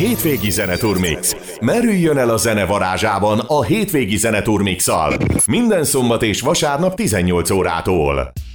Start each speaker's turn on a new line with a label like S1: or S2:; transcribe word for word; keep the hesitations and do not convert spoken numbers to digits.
S1: Hétvégi Zeneturmix. Merüljön el a zene varázsában a Hétvégi Zeneturmix-szal. Minden szombat és vasárnap tizennyolc órától.